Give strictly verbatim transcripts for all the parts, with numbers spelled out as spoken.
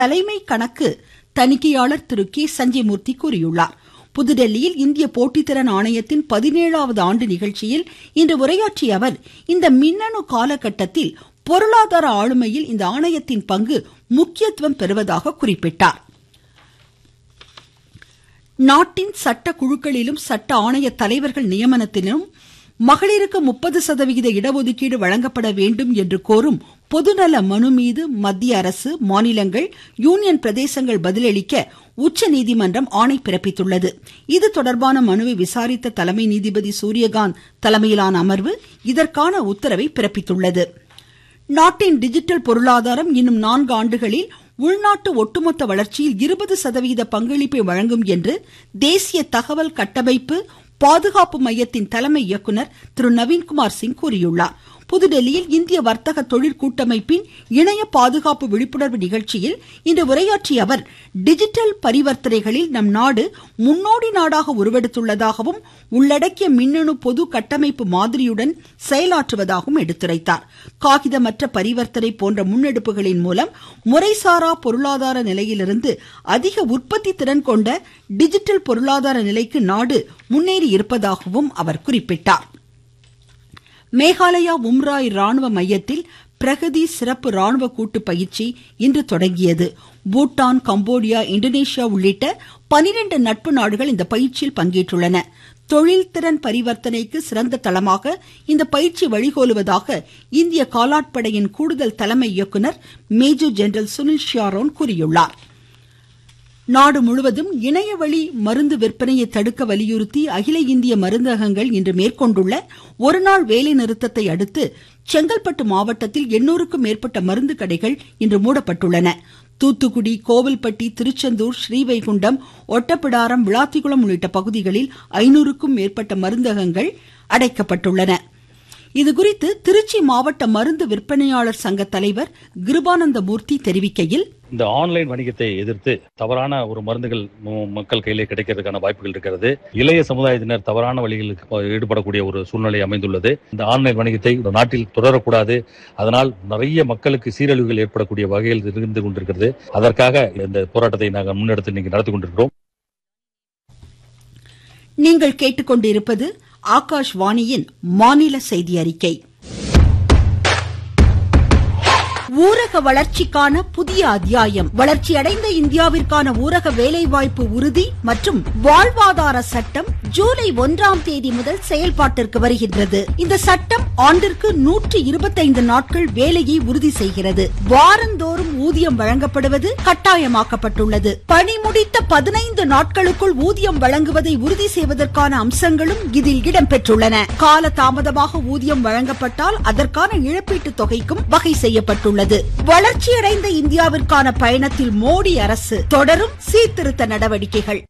தலைமை கணக்கு தணிக்கையாளர் திரு கே சஞ்சய்மூர்த்தி கூறியுள்ளார். புதுதில்லியில் இந்திய போட்டித்திறன் ஆணையத்தின் பதினேழாவது ஆண்டு நிகழ்ச்சியில் இன்று உரையாற்றிய அவர், இந்த மின்னணு காலகட்டத்தில் பொருளாதார ஆளுமையில் இந்த ஆணையத்தின் பங்கு முக்கியத்துவம் பெறுவதாக குறிப்பிட்டார். நாட்டின் சட்ட குழுக்களிலும் சட்ட ஆணைய தலைவர்கள் நியமனத்திலும் மகளிருக்கு முப்பது சதவிகித இடஒதுக்கீடு வழங்கப்பட வேண்டும் என்று கோரும் பொதுநல மனு மீது மத்திய அரசு, மாநிலங்கள், யூனியன் பிரதேசங்கள் பதிலளிக்க உச்சநீதிமன்றம் ஆணை பிறப்பித்துள்ளது. இது தொடர்பான மனுவை விசாரித்த தலைமை நீதிபதி சூரியகாந்த் தலைமையிலான அமர்வு இதற்கான உத்தரவை பிறப்பித்துள்ளது. நாட்டின் டிஜிட்டல் பொருளாதாரம் இன்னும் நான்கு ஆண்டுகளில் உள்நாட்டு ஒட்டுமொத்த வளர்ச்சியில் இருபது சதவிகித பங்களிப்பை வழங்கும் என்று தேசிய தகவல் கட்டமைப்பு பாதுகாப்பு மையத்தின் தலைமை இயக்குனர் திரு நவீன்குமார் சிங் கூறியுள்ளார். புதுதில்லியில் இந்திய வர்த்தக தொழில் கூட்டமைப்பின் இணைய பாதுகாப்பு விழிப்புணர்வு நிகழ்ச்சியில் இன்று உரையாற்றிய அவர், டிஜிட்டல் பரிவர்த்தனைகளில் நம் நாடு முன்னோடி நாடாக உருவெடுத்துள்ளதாகவும் உள்ளடக்கிய மின்னணு பொது கட்டமைப்பு மாதிரியுடன் செயலாற்றுவதாகவும் எடுத்துரைத்தார். காகிதமற்ற பரிவர்த்தனை போன்ற முன்னெடுப்புகளின் மூலம் முறைசாரா பொருளாதார நிலையிலிருந்து அதிக உற்பத்தி திறன் கொண்ட டிஜிட்டல் பொருளாதார நிலைக்கு நாடு முன்னேறி இருப்பதாகவும் அவர் குறிப்பிட்டார். மேகாலயா உம்ராய் ராணுவ மையத்தில் பிரகதி சிறப்பு ராணுவ கூட்டு பயிற்சி இன்று தொடங்கியது. பூட்டான், கம்போடியா, இந்தோனேஷியா உள்ளிட்ட பனிரெண்டு நட்பு நாடுகள் இந்த பயிற்சியில் பங்கேற்றுள்ளன. தொழில்திறன் பரிவர்த்தனைக்கு சிறந்த தளமாக இந்த பயிற்சி வழிகோலுவதாக இந்திய காலாட்படையின் கூடுதல் தலைமை இயக்குனர் மேஜர் ஜெனரல் சுனில் ஷியாரோன் கூறியுள்ளார். நாடு முழுவதும் இணையவழி மருந்து விற்பனையை தடுக்க வலியுறுத்தி அகில இந்திய மருந்தகங்கள் இன்று மேற்கொண்டுள்ள ஒருநாள் வேலை நிறுத்தத்தை அடுத்து செங்கல்பட்டு மாவட்டத்தில் எண்ணூறுக்கும் மேற்பட்ட மருந்து கடைகள் இன்று மூடப்பட்டுள்ளன. தூத்துக்குடி, கோவில்பட்டி, திருச்செந்தூர், ஸ்ரீவைகுண்டம், ஒட்டப்பிடாரம், விளாத்திகுளம் உள்ளிட்ட பகுதிகளில் ஐநூறுக்கும் மேற்பட்ட மருந்தகங்கள் அடைக்கப்பட்டுள்ளன. இதுகுறித்து திருச்சி மாவட்ட மருந்து விற்பனையாளர் சங்க தலைவர் கிருபானந்த மூர்த்தி தெரிவிக்கையில், இந்த ஆன்லைன் வணிகத்தை எதிர்த்து தவறான ஒரு மருந்துகள் மக்கள் கையிலே கிடைக்கிறதுக்கான வாய்ப்புகள் இருக்கிறது. இளைய சமுதாயத்தினர் தவறான வழிகளுக்கு ஈடுபடக்கூடிய ஒரு சூழ்நிலை அமைந்துள்ளது. இந்த ஆன்லைன் வணிகத்தை நாட்டில் தொடரக்கூடாது. அதனால் நிறைய மக்களுக்கு சீரழிவுகள் ஏற்படக்கூடிய வகையில் இருந்து கொண்டிருக்கிறது. அதற்காக இந்த போராட்டத்தை நாங்கள் முன்னெடுத்து இன்னைக்கு நடத்தி கொண்டிருக்கிறோம். நீங்கள் கேட்டுக்கொண்டிருப்பது ஆகாஷ்வாணியின் மாநில செய்தி அறிக்கை. ஊரக வளர்ச்சிக்கான புதிய அத்தியாயம். வளர்ச்சியடைந்த இந்தியாவிற்கான ஊரக வேலைவாய்ப்பு உறுதி மற்றும் வாழ்வாதார சட்டம் ஜூலை ஒன்றாம் தேதி முதல் செயல்பாட்டிற்கு வருகின்றது. இந்த சட்டம் ஆண்டிற்கு நூற்றி இருபத்தைந்து நாட்கள் வேலையை உறுதி செய்கிறது. வாரந்தோறும் ஊதியம் வழங்கப்படுவது கட்டாயமாக்கப்பட்டுள்ளது. பணி முடித்த பதினைந்து நாட்களுக்குள் ஊதியம் வழங்குவதை உறுதி செய்வதற்கான அம்சங்களும் இதில் இடம்பெற்றுள்ளன. கால தாமதமாக ஊதியம் வழங்கப்பட்டால் அதற்கான இழப்பீட்டு தொகைக்கும் வகை செய்யப்பட்டுள்ளது. வளர்ச்சியடைந்த இந்தியாவிற்கான பயணத்தில் மோடி அரசு தொடரும் சீர்திருத்த நடவடிக்கைகள்.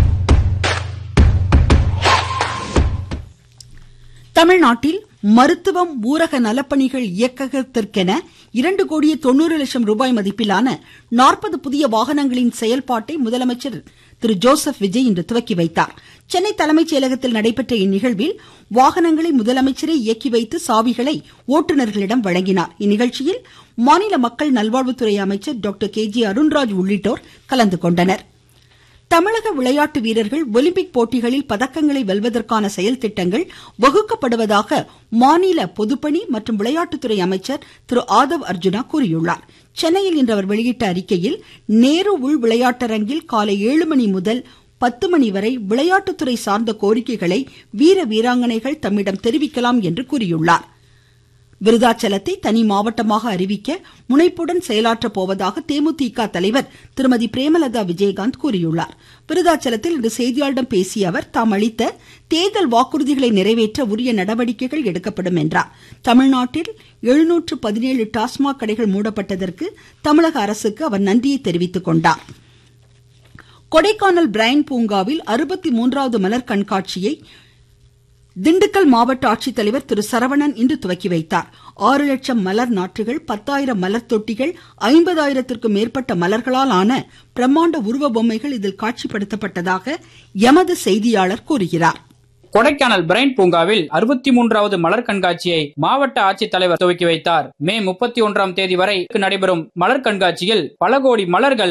தமிழ்நாட்டில் மருத்துவம் ஊரக நலப்பணிகள் இயக்ககத்திற்கென இரண்டு கோடியே தொண்ணூறு லட்சம் ரூபாய் மதிப்பிலான நாற்பது புதிய வாகனங்களின் செயல்பாட்டை முதலமைச்சர் திரு ஜோசப் விஜய் இன்று துவக்கி வைத்தார். சென்னை தலைமைச் செயலகத்தில் நடைபெற்ற இந்நிகழ்வில் வாகனங்களை முதலமைச்சரே இயக்கி வைத்து சாவிகளை ஓட்டுநர்களிடம் வழங்கினார். இந்நிகழ்ச்சியில் மாநில மக்கள் நல்வாழ்வுத்துறை அமைச்சர் டாக்டர் கே ஜி அருண்ராஜ் உள்ளிட்டோர் கலந்து கொண்டனர். தமிழக விளையாட்டு வீரர்கள் ஒலிம்பிக் போட்டிகளில் பதக்கங்களை வெல்வதற்கான செயல் திட்டங்கள் வகுக்கப்படுவதாக மாநில பொதுப்பணி மற்றும் விளையாட்டுத்துறை அமைச்சர் திரு ஆதவ் அர்ஜுனா கூறியுள்ளார். சென்னையில் இன்று அவர் வெளியிட்ட அறிக்கையில், நேரு உள் விளையாட்டரங்கில் காலை ஏழு மணி முதல் பத்து மணி வரை விளையாட்டுத்துறை சார்ந்த கோரிக்கைகளை வீர வீராங்கனைகள் தம்மிடம் தெரிவிக்கலாம் என்று கூறியுள்ளார். விருதாச்சலத்தை தனி மாவட்டமாக அறிவிக்க முனைப்புடன் செயலாற்றப் போவதாக தேமுதிக தலைவர் திருமதி பிரேமலதா விஜயகாந்த் கூறியுள்ளார். விருதாச்சலத்தில் இன்று செய்தியாளர்களிடம் பேசிய அவர், தாம் அளித்த தேர்தல் வாக்குறுதிகளை நிறைவேற்ற உரிய நடவடிக்கைகள் எடுக்கப்படும் என்றார். தமிழ்நாட்டில் எழுநூற்று பதினேழு டாஸ்மாக் கடைகள் மூடப்பட்டதற்கு தமிழக அரசுக்கு அவர் நன்றியை தெரிவித்துக் கொண்டார். கொடைக்கானல் பிரைன் பூங்காவில் அறுபத்தி மூன்றாவது மலர் கண்காட்சியை திண்டுக்கல் மாவட்ட ஆட்சித்தலைவர் திரு சரவணன் இன்று துவக்கி வைத்தார். ஆறு லட்சம் மலர் நாற்றுகள், பத்தாயிரம் மலர் தொட்டிகள், ஐம்பதாயிரத்திற்கும் மேற்பட்ட மலர்களால் ஆன பிரம்மாண்ட உருவ பொம்மைகள் இதில் காட்சிப்படுத்தப்பட்டதாக எமது செய்தியாளர் கூறுகிறார். கொடைக்கானல் பிரைன் பூங்காவில் அறுபத்தி மூன்றாவது மலர் கண்காட்சியை மாவட்ட ஆட்சித்தலைவர் துவக்கி வைத்தார். மே முப்பத்தி ஒன்றாம் தேதி வரை நடைபெறும் மலர் கண்காட்சியில் பல கோடி மலர்கள்